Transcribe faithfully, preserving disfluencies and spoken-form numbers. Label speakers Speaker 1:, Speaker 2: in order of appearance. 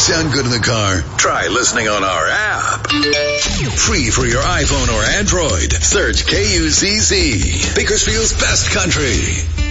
Speaker 1: sound good in the car? Try listening on our app. Free for your iPhone or Android. Search K U C C. Bakersfield's best country.